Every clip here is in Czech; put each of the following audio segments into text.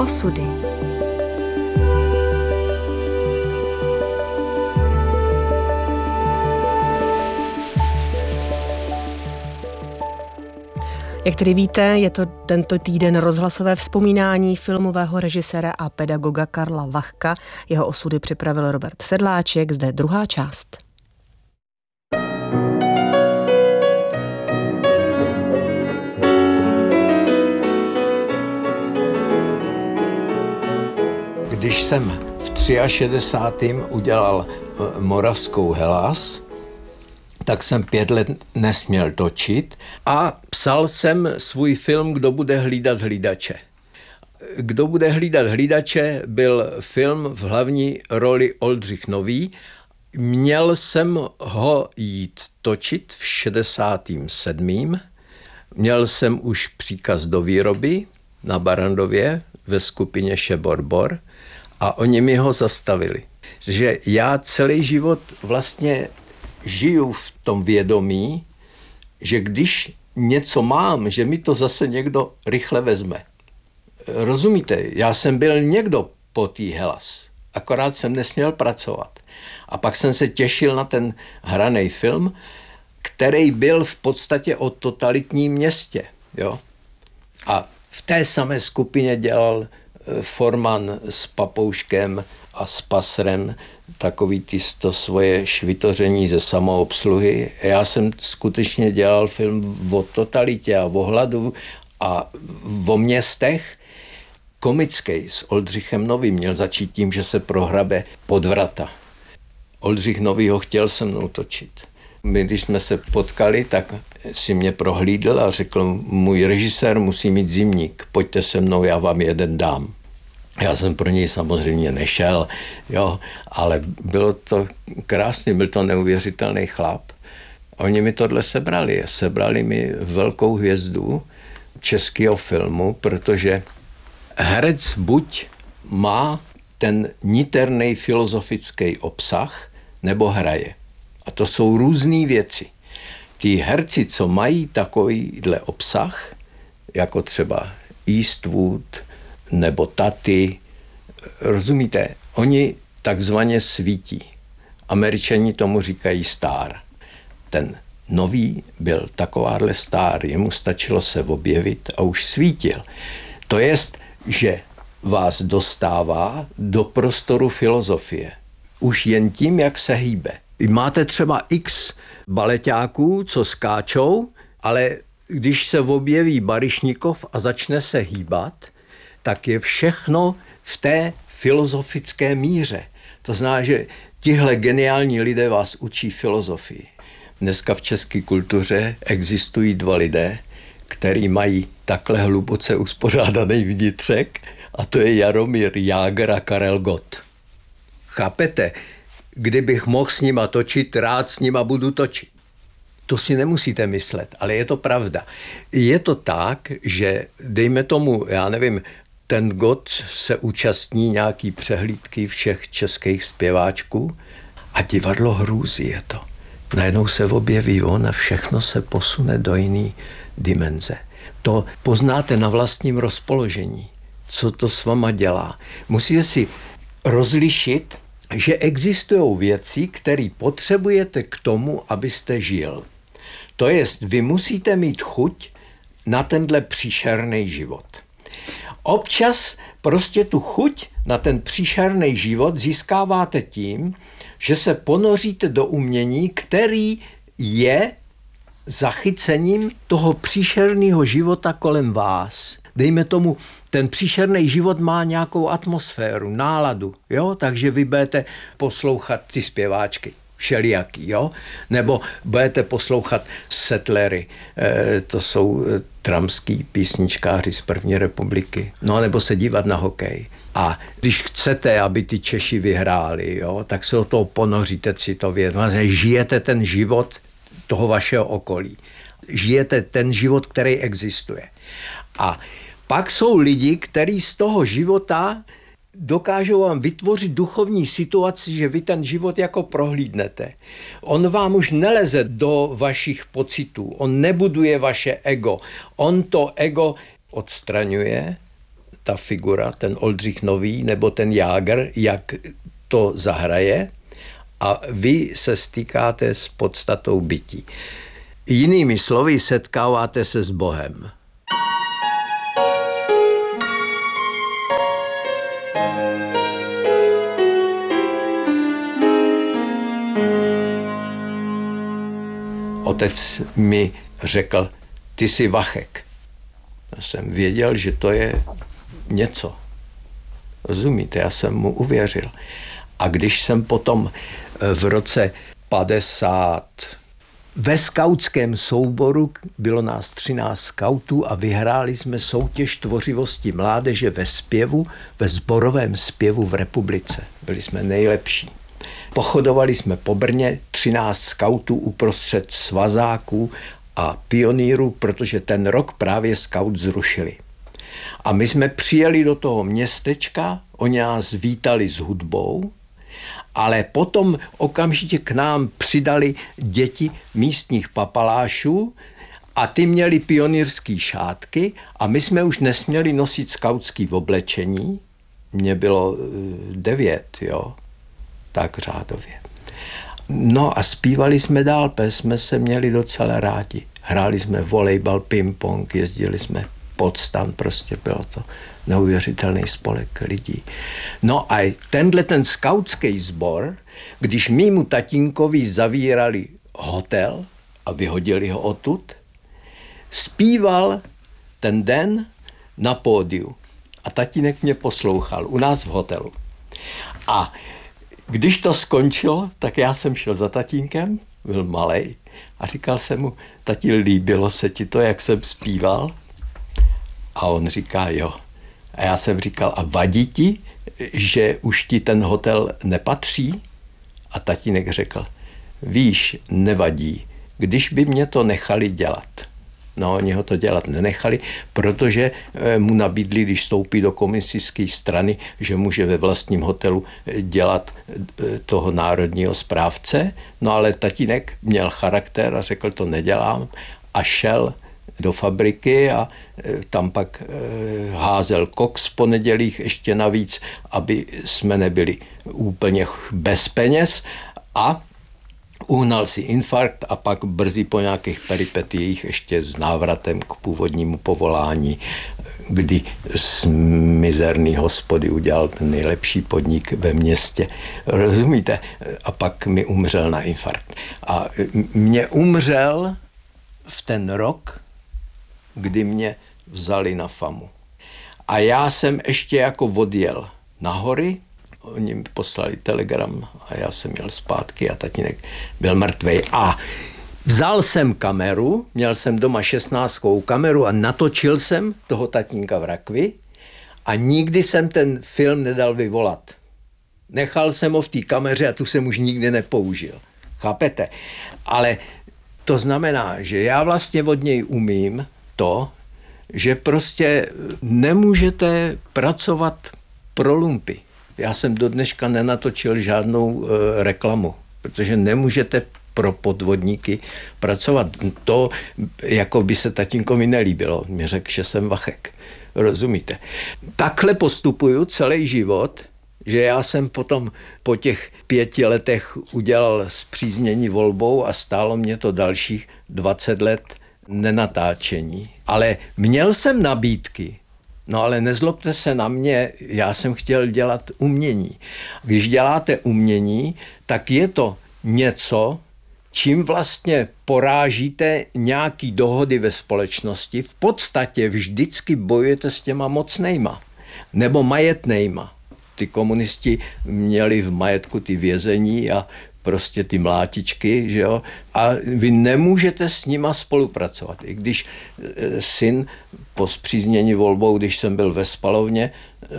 Osudy. Jak tedy víte, je to tento týden rozhlasové vzpomínání filmového režiséra a pedagoga Karla Vachka. Jeho osudy připravil Robert Sedláček, zde druhá část. Když jsem v 63. udělal Moravskou Hellas, tak jsem 5 let nesměl točit a psal jsem svůj film Kdo bude hlídat hlídače. Kdo bude hlídat hlídače byl film v hlavní roli Oldřich Nový. Měl jsem ho jít točit v 67. Měl jsem už příkaz do výroby na Barrandově ve skupině Šeborbor a oni mi ho zastavili. Že já celý život vlastně žiju v tom vědomí, že když něco mám, že mi to zase někdo rychle vezme. Rozumíte? Já jsem byl někdo po té Hellas, akorát jsem nesměl pracovat. A pak jsem se těšil na ten hraný film, který byl v podstatě o totalitním městě. Jo? A v té samé skupině dělal Forman s Papouškem a s Pasrem takový to svoje švitoření ze samoobsluhy. Já jsem skutečně dělal film o totalitě a o hladu a o městech. Komický s Oldřichem Novým měl začít tím, že se prohrabe Podvrata. Oldřich Nový ho chtěl se mnou točit. My, když jsme se potkali, tak si mě prohlídl a řekl, můj režisér musí mít zimník, pojďte se mnou, já vám jeden dám. Já jsem pro něj samozřejmě nešel, jo, ale bylo to krásný, byl to neuvěřitelný chlap. Oni mi tohle sebrali. Sebrali mi velkou hvězdu českého filmu, protože herec buď má ten niterný filozofický obsah, nebo hraje. A to jsou různé věci. Tí herci, co mají takovýhle obsah, jako třeba Eastwood nebo Taty, rozumíte, oni takzvaně svítí. Američani tomu říkají star. Ten Nový byl takováhle star, jemu stačilo se objevit a už svítil. To jest, že vás dostává do prostoru filozofie. Už jen tím, jak se hýbe. Máte třeba x baleťáků, co skáčou, ale když se objeví Baryšnikov a začne se hýbat, tak je všechno v té filozofické míře. To znamená, že tihle geniální lidé vás učí filozofii. Dneska v české kultuře existují 2 lidé, který mají takhle hluboce uspořádaný vnitřek, a to je Jaromír Jágr a Karel Gott. Chápete? Kdybych mohl s nima točit, rád s nima budu točit. To si nemusíte myslet, ale je to pravda. Je to tak, že dejme tomu, já nevím, ten Gott se účastní nějaký přehlídky všech českých zpěváčků a divadlo hrůzy je to. Najednou se objeví on a všechno se posune do jiné dimenze. To poznáte na vlastním rozpoložení, co to s váma dělá. Musíte si rozlišit, že existují věci, které potřebujete k tomu, abyste žil. To jest, vy musíte mít chuť na tenhle příšerný život. Občas prostě tu chuť na ten příšerný život získáváte tím, že se ponoříte do umění, který je zachycením toho příšerného života kolem vás. Dejme tomu, ten příšerný život má nějakou atmosféru, náladu, jo? Takže vy budete poslouchat ty zpěváčky, všelijaký, jo? Nebo budete poslouchat Settlery, to jsou tramský písničkáři z první republiky, no nebo se dívat na hokej. A když chcete, aby ty Češi vyhráli, jo? Tak se o toho ponoříte citově, žijete ten život toho vašeho okolí. Žijete ten život, který existuje. A pak jsou lidi, kteří z toho života dokážou vám vytvořit duchovní situaci, že vy ten život jako prohlídnete. On vám už neleze do vašich pocitů, on nebuduje vaše ego. On to ego odstraňuje, ta figura, ten Oldřich Nový nebo ten Jágr, jak to zahraje a vy se stýkáte s podstatou bytí. Jinými slovy, setkáváte se s Bohem. Otec mi řekl, ty jsi Vachek. Já jsem věděl, že to je něco. Rozumíte, já jsem mu uvěřil. A když jsem potom v roce 50 ve skautském souboru, bylo nás 13 skautů a vyhráli jsme soutěž tvořivosti mládeže ve zpěvu, ve sborovém zpěvu v republice. Byli jsme nejlepší. Pochodovali jsme po Brně, 13 skautů uprostřed svazáků a pionýrů, protože ten rok právě skaut zrušili. A my jsme přijeli do toho městečka, oni nás vítali s hudbou, ale potom okamžitě k nám přidali děti místních papalášů a ty měli pionýrský šátky a my jsme už nesměli nosit skautský oblečení. Mně bylo 9, jo, tak řádově. No a zpívali jsme dál, jsme se měli docela rádi. Hráli jsme volejbal, ping-pong, jezdili jsme pod stan, prostě bylo to neuvěřitelný spolek lidí. No a tenhle ten skautský sbor, když mému tatínkovi zavírali hotel a vyhodili ho odtud, zpíval ten den na pódiu. A tatínek mě poslouchal u nás v hotelu. A když to skončilo, tak já jsem šel za tatínkem, byl malej, a říkal jsem mu, tati, líbilo se ti to, jak jsem zpíval? A on říká, jo. A já jsem říkal, a vadí ti, že už ti ten hotel nepatří? A tatínek řekl, víš, nevadí, když by mě to nechali dělat. No, oni ho to dělat nenechali, protože mu nabídli, když vstoupí do komunistické strany, že může ve vlastním hotelu dělat toho národního správce. No ale tatínek měl charakter a řekl, to nedělám a šel do fabriky a tam pak házel koks po nedělích ještě navíc, aby jsme nebyli úplně bez peněz a uhnal si infarkt a pak brzy po nějakých peripetiích ještě s návratem k původnímu povolání, kdy z mizerný hospody udělal ten nejlepší podnik ve městě. Rozumíte? A pak mi umřel na infarkt. A mě umřel v ten rok, kdy mě vzali na FAMu. A já jsem ještě jako odjel na hory, oni mi poslali telegram a já jsem jel zpátky a tatínek byl mrtvej. A vzal jsem kameru, měl jsem doma 16 kameru a natočil jsem toho tatínka v rakvi a nikdy jsem ten film nedal vyvolat. Nechal jsem ho v té kameře a tu jsem už nikdy nepoužil. Chápete? Ale to znamená, že já vlastně od něj umím to, že prostě nemůžete pracovat pro lumpy. Já jsem do dneška nenatočil žádnou reklamu, protože nemůžete pro podvodníky pracovat. To, jako by se tatínkovi nelíbilo. Mě řekl, že jsem Vachek. Rozumíte? Takhle postupuju celý život, že já jsem potom po těch 5 letech udělal spříznění volbou a stálo mě to dalších 20 let nenatáčení. Ale měl jsem nabídky. No ale nezlobte se na mě, já jsem chtěl dělat umění. Když děláte umění, tak je to něco, čím vlastně porážíte nějaký dohody ve společnosti. V podstatě vždycky bojujete s těma mocnejma nebo majetnejma. Ty komunisti měli v majetku ty vězení a prostě ty mlátičky, že jo? A vy nemůžete s nima spolupracovat. I když syn po spříznění volbou, když jsem byl ve spalovně,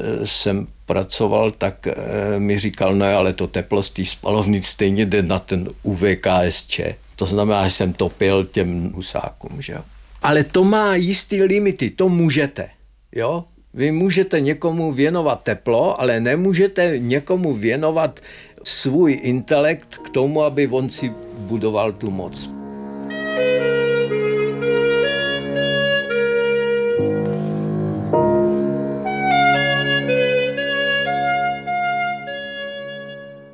jsem pracoval, tak mi říkal, no ale to teplo z té spalovny stejně jde na ten UVKSČ. To znamená, že jsem topil těm husákům, že jo? Ale to má jistý limity, to můžete, jo? Vy můžete někomu věnovat teplo, ale nemůžete někomu věnovat svůj intelekt k tomu, aby on si budoval tu moc.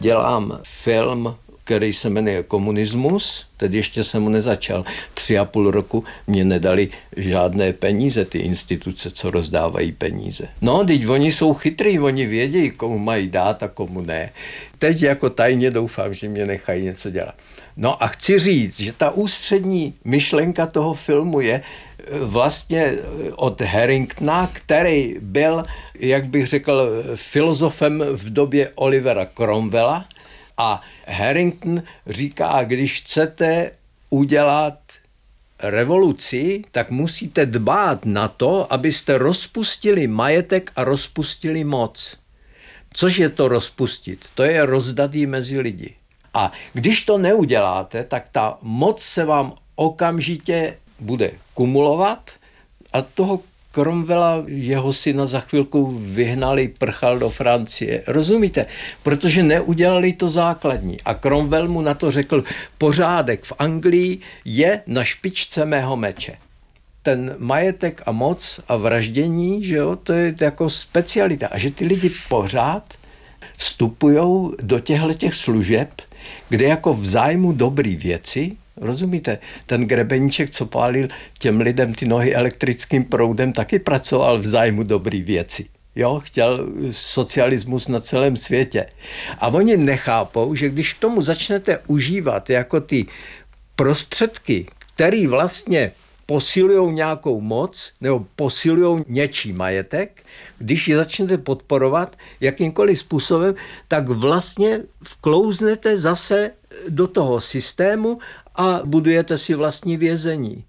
dělám film, který se jmenuje Komunismus, tedy ještě jsem ho nezačal. 3,5 roku mě nedali žádné peníze, ty instituce, co rozdávají peníze. No, teď oni jsou chytrý, oni vědí, komu mají dát a komu ne. Teď jako tajně doufám, že mě nechají něco dělat. No a chci říct, že ta ústřední myšlenka toho filmu je vlastně od Harringtona, který byl, jak bych řekl, filozofem v době Olivera Cromwella. A Harrington říká, když chcete udělat revoluci, tak musíte dbát na to, abyste rozpustili majetek a rozpustili moc. Což je to rozpustit? To je rozdat ji mezi lidi. A když to neuděláte, tak ta moc se vám okamžitě bude kumulovat a toho Cromwella, jeho syna za chvilku vyhnali, prchal do Francie. Rozumíte? Protože neudělali to základní. A Cromwell mu na to řekl, pořádek v Anglii je na špičce mého meče. Ten majetek a moc a vraždění, že jo, to je jako specialita. A že ty lidi pořád vstupujou do těchto služeb, kde jako v zájmu dobrý věci, rozumíte, ten Grebeníček, co pálil těm lidem ty nohy elektrickým proudem, taky pracoval v zájmu dobrý věci. Jo, chtěl socialismus na celém světě. A oni nechápou, že když k tomu začnete užívat jako ty prostředky, které vlastně posilují nějakou moc nebo posilují něčí majetek, když je začnete podporovat jakýmkoliv způsobem, tak vlastně vklouznete zase do toho systému a budujete si vlastní vězení.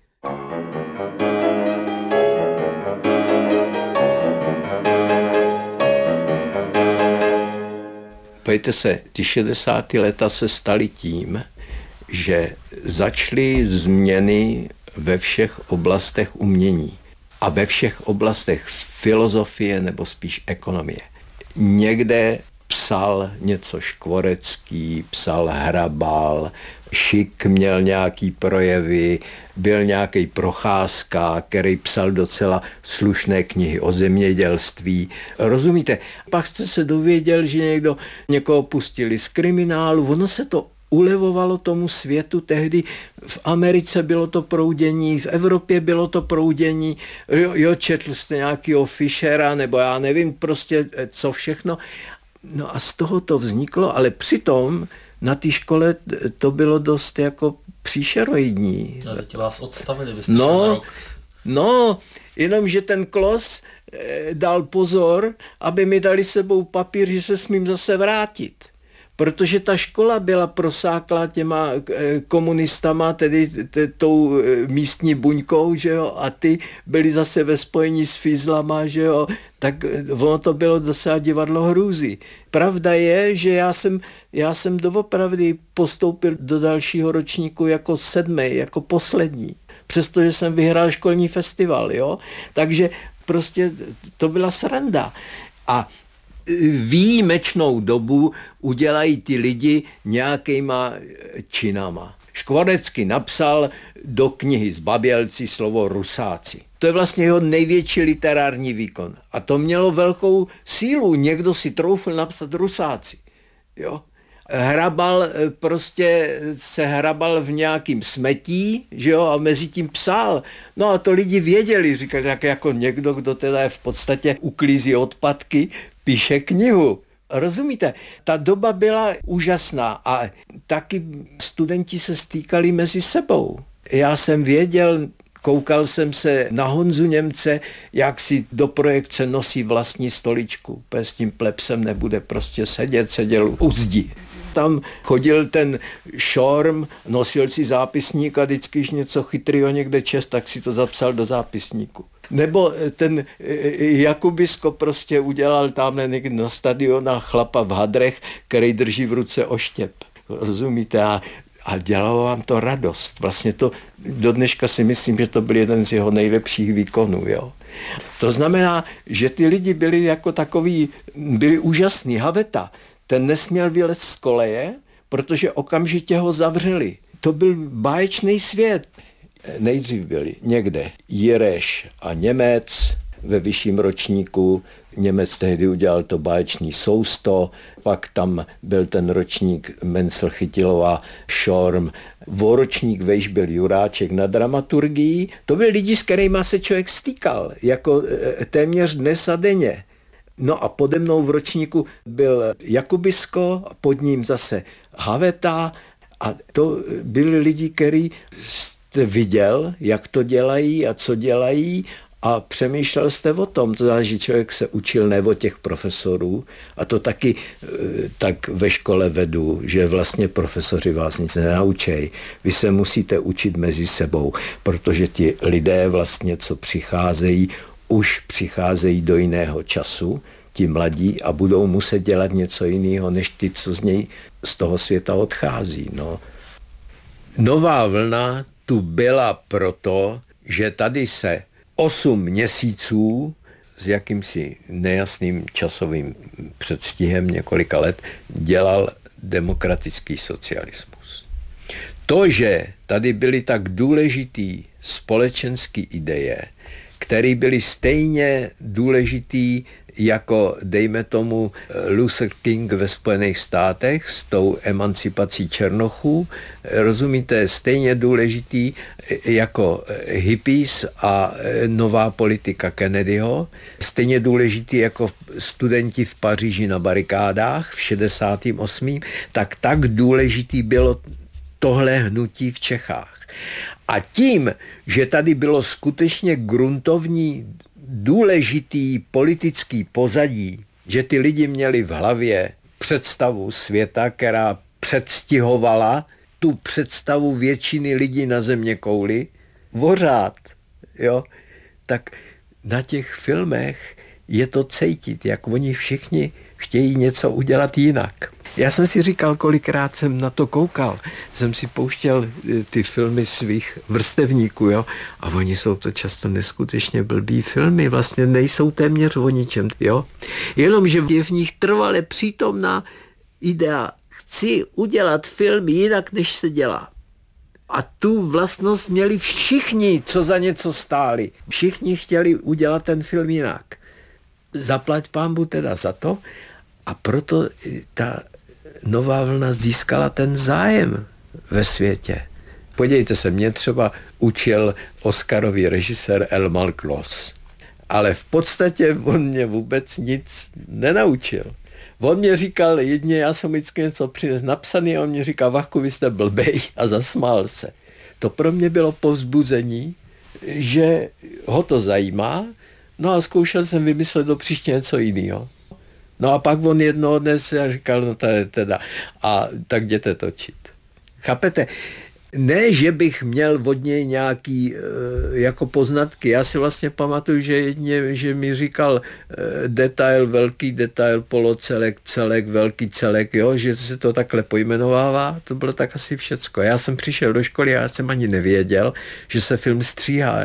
Pojďte se, ty 60. leta se staly tím, že začaly změny ve všech oblastech umění a ve všech oblastech filozofie nebo spíš ekonomie. Někde psal něco Škvorecký, psal Hrabal, Šik měl nějaký projevy, byl nějaký Procházka, který psal docela slušné knihy o zemědělství. Rozumíte? Pak jste se dověděl, že někoho pustili z kriminálu, ono se to ulevovalo tomu světu, tehdy v Americe bylo to proudění, v Evropě bylo to proudění, jo, četl jste nějakého Fischera, nebo já nevím prostě co všechno. No a z toho to vzniklo, ale přitom na té škole to bylo dost jako příšeroidní. A teď vás odstavili, vy jste šel na rok. No, jenomže ten Klos dal pozor, aby mi dali sebou papír, že se smím zase vrátit. Protože ta škola byla prosáklá těma komunistama, tedy tou místní buňkou, že jo, a ty byli zase ve spojení s fízlama, že jo, tak ono to bylo docela divadlo hrůzy. Pravda je, že já jsem doopravdy postoupil do dalšího ročníku jako 7., jako poslední, přestože jsem vyhrál školní festival, jo, takže prostě to byla sranda. A výjimečnou dobu udělají ty lidi nějakýma činama. Škvorecký napsal do knihy Zbabělci slovo Rusáci. To je vlastně jeho největší literární výkon. A to mělo velkou sílu. Někdo si troufl napsat Rusáci. Jo? Hrabal prostě se hrabal v nějakým smetí, že jo, a mezi tím psal. No a to lidi věděli, říkali, tak jako někdo, kdo teda je v podstatě uklízí odpadky, píše knihu. Rozumíte? Ta doba byla úžasná a taky studenti se stýkali mezi sebou. Já jsem věděl, koukal jsem se na Honzu Němce, jak si do projekce nosí vlastní stoličku. S tím plebsem nebude prostě seděl u zdi. Tam chodil ten Šorm, nosil si zápisník a vždycky, když něco chytrýho někde čest, tak si to zapsal do zápisníku. Nebo ten Jakubisko prostě udělal tam na stadionu chlapa v hadrech, který drží v ruce oštěp. Rozumíte? A dělalo vám to radost. Vlastně to do dneška si myslím, že to byl jeden z jeho nejlepších výkonů. Jo? To znamená, že ty lidi byli jako takový, byli úžasný. Haveta, ten nesměl vylet z koleje, protože okamžitě ho zavřeli. To byl báječný svět. Nejdřív byli někde Jireš a Němec, ve vyšším ročníku. Němec tehdy udělal to báječný Sousto, pak tam byl ten ročník Mencel, Chytilová, Šorm, ročník vejš byl Juráček na dramaturgii. To byli lidi, s kterýma se člověk stýkal, jako téměř dnes a denně. No a pode mnou v ročníku byl Jakubisko, pod ním zase Haveta a to byli lidi, který jste viděl, jak to dělají a co dělají a přemýšlel jste o tom. To znamená, že člověk se učil ne od těch profesorů a to taky tak ve škole vedu, že vlastně profesoři vás nic nenaučejí. Vy se musíte učit mezi sebou, protože ti lidé vlastně, co přicházejí, už přicházejí do jiného času, ti mladí, a budou muset dělat něco jiného, než ty, co z toho světa odchází. No. Nová vlna tu byla proto, že tady se 8 měsíců s jakýmsi nejasným časovým předstihem několika let dělal demokratický socialismus. To, že tady byly tak důležitý společenský ideje, které byly stejně důležitý jako, dejme tomu, Luther King ve Spojených státech s tou emancipací černochů, rozumíte, stejně důležitý jako hippies a nová politika Kennedyho, stejně důležitý jako studenti v Paříži na barikádách v 68. Tak důležitý bylo tohle hnutí v Čechách. A tím, že tady bylo skutečně gruntovní, důležitý politický pozadí, že ty lidi měli v hlavě představu světa, která předstihovala tu představu většiny lidí na zeměkouli, pořád, jo, tak na těch filmech je to cítit, jak oni všichni chtějí něco udělat jinak. Já jsem si říkal, kolikrát jsem na to koukal, jsem si pouštěl ty filmy svých vrstevníků, jo, a oni jsou to často neskutečně blbý filmy, vlastně nejsou téměř o ničem, jo. Jenomže je v nich trvale přítomná idea, chci udělat film jinak, než se dělá. A tu vlastnost měli všichni, co za něco stáli. Všichni chtěli udělat ten film jinak. Zaplať pánbu teda za to, a proto ta nová vlna získala ten zájem ve světě. Podívejte se, mě třeba učil Oscarový režisér Elmar Kloss, ale v podstatě on mě vůbec nic nenaučil. On mě říkal jedně, já jsem vždycky něco přines napsaný a on mě říkal, Vachku, vy jste blbej, a zasmál se. To pro mě bylo povzbuzení, že ho to zajímá, no a zkoušel jsem vymyslet do příště něco jiného. No a pak on jednoho dne se říkal, no to je teda, a tak jděte točit. Chápete? Ne, že bych měl od něj nějaký jako poznatky. Já si vlastně pamatuju, že mi říkal detail, velký detail, polocelek, celek, velký celek, jo, že se to takhle pojmenovává. To bylo tak asi všecko. Já jsem přišel do školy a já jsem ani nevěděl, že se film stříhá.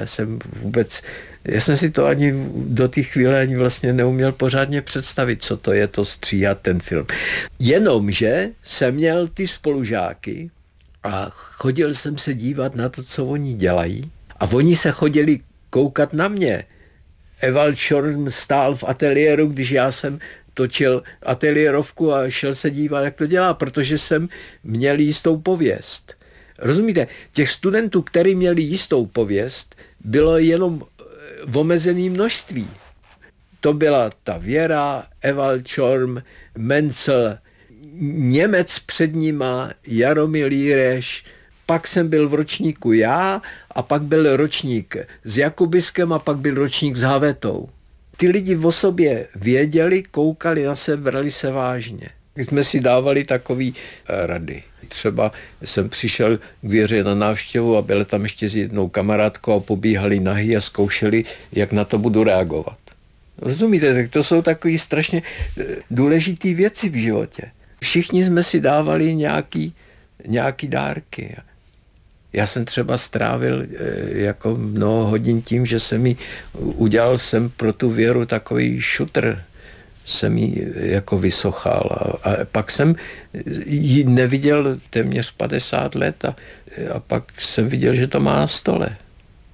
Já jsem si to ani do té chvíle ani vlastně neuměl pořádně představit, co to je to stříhat ten film. Jenomže jsem měl ty spolužáky a chodil jsem se dívat na to, co oni dělají, a oni se chodili koukat na mě. Ewald Schorm stál v ateliéru, když já jsem točil ateliérovku, a šel se dívat, jak to dělá, protože jsem měl jistou pověst. Rozumíte? Těch studentů, kteří měli jistou pověst, bylo jenom v omezeném množství. To byla ta Věra, Ewald Schorm, Mencel, Němec před nima, Jaromír Jireš, pak jsem byl v ročníku já a pak byl ročník s Jakubiskem a pak byl ročník s Havetou. Ty lidi o sobě věděli, koukali na sebe, brali se vážně. Jsme si dávali takový rady. Třeba jsem přišel k Věře na návštěvu a byla tam ještě s jednou kamarádkou a pobíhali nahý a zkoušeli, jak na to budu reagovat. Rozumíte? Tak to jsou takové strašně důležité věci v životě. Všichni jsme si dávali nějaký dárky. Já jsem třeba strávil jako mnoho hodin tím, že udělal jsem pro tu Věru takový šutr. Jsem ji jako vysochal a pak jsem ji neviděl téměř 50 let a pak jsem viděl, že to má na stole.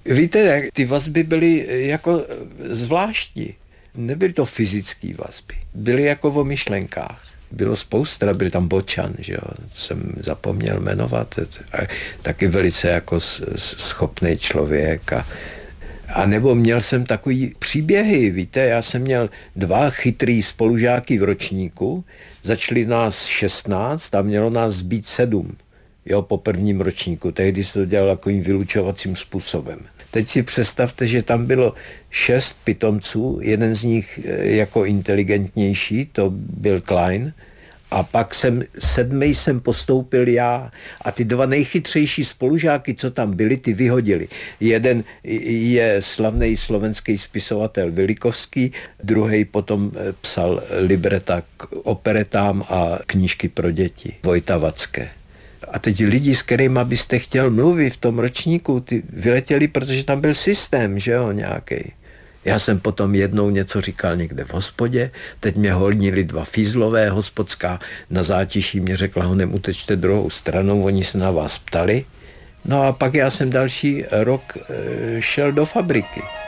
Víte, ty vazby byly jako zvláštní. Nebyly to fyzické vazby. Byly jako o myšlenkách. Bylo spousta, byl tam Bočan, že jo, jsem zapomněl jmenovat. A taky velice jako schopný člověk. A nebo měl jsem takový příběhy, víte, já jsem měl 2 chytrý spolužáky v ročníku, začali nás 16 a mělo nás být 7, jo, po prvním ročníku, tehdy se to dělalo takovým vylučovacím způsobem. Teď si představte, že tam bylo 6 pitomců, jeden z nich jako inteligentnější, to byl Klein, a pak 7. jsem postoupil já a ty 2 nejchytřejší spolužáky, co tam byli, ty vyhodili. Jeden je slavný slovenský spisovatel Vilikovský, druhý potom psal libreta k operetám a knížky pro děti, Vojta Vacké. A teď lidi, s kterými byste chtěl mluvit v tom ročníku, ty vyletěli, protože tam byl systém, že jo, nějaký. Já jsem potom jednou něco říkal někde v hospodě, teď mě holnili 2 fízlové, hospodská na zátiší mě řekla, honem utečte druhou stranou, oni se na vás ptali. No a pak já jsem další rok šel do fabriky.